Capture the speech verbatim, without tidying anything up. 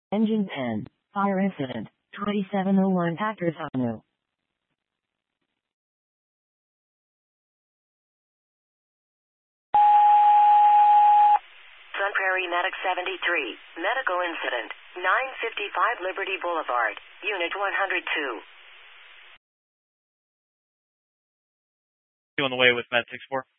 Engine ten. Fire incident. twenty-seven oh one Actors Avenue. Sun Prairie Medic seventy-three. Medical incident. nine fifty-five Liberty Boulevard. Unit one hundred two. You on the way with Med six four?